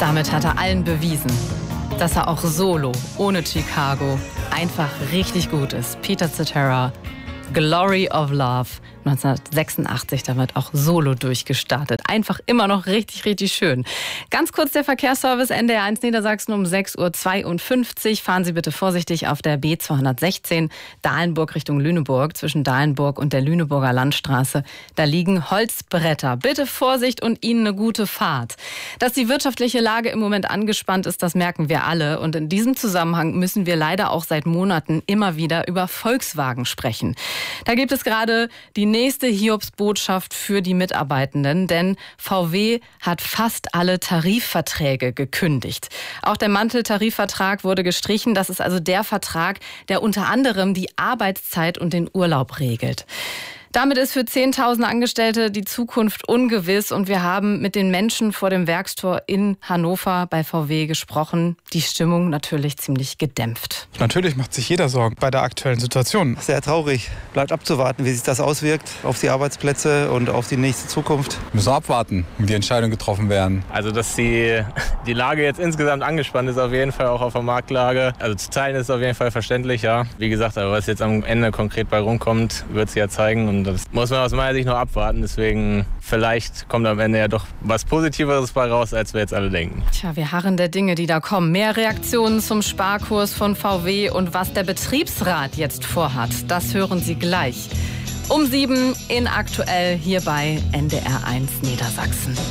Damit hat er allen bewiesen, dass er auch solo, ohne Chicago, einfach richtig gut ist. Peter Cetera, Glory of Love, 1986 damit auch solo durchgestartet. Einfach immer noch richtig, richtig schön. Ganz kurz der Verkehrsservice NDR 1 Niedersachsen um 6:52 Uhr. Fahren Sie bitte vorsichtig auf der B216 Dahlenburg Richtung Lüneburg. Zwischen Dahlenburg und der Lüneburger Landstraße. Da liegen Holzbretter. Bitte Vorsicht und Ihnen eine gute Fahrt. Dass die wirtschaftliche Lage im Moment angespannt ist, das merken wir alle. Und in diesem Zusammenhang müssen wir leider auch seit Monaten immer wieder über Volkswagen sprechen. Da gibt es gerade die nächste Hiobsbotschaft für die Mitarbeitenden, denn VW hat fast alle Tarifverträge gekündigt. Auch der Manteltarifvertrag wurde gestrichen. Das ist also der Vertrag, der unter anderem die Arbeitszeit und den Urlaub regelt. Damit ist für Zehntausende Angestellte die Zukunft ungewiss und wir haben mit den Menschen vor dem Werkstor in Hannover bei VW gesprochen. Die Stimmung natürlich ziemlich gedämpft. Natürlich macht sich jeder Sorgen bei der aktuellen Situation. Sehr traurig. Bleibt abzuwarten, wie sich das auswirkt auf die Arbeitsplätze und auf die nächste Zukunft. Wir müssen abwarten, wie die Entscheidungen getroffen werden. Also, dass die Lage jetzt insgesamt angespannt ist, auf jeden Fall auch auf der Marktlage. Also zu teilen ist auf jeden Fall verständlich, ja. Wie gesagt, aber was jetzt am Ende konkret bei rumkommt, wird es ja zeigen. Und das muss man aus meiner Sicht noch abwarten. Deswegen vielleicht kommt am Ende ja doch was Positiveres bei raus, als wir jetzt alle denken. Tja, wir harren der Dinge, die da kommen. Mehr Reaktionen zum Sparkurs von VW und was der Betriebsrat jetzt vorhat, das hören Sie gleich. Um 7 in Aktuell hier bei NDR 1 Niedersachsen.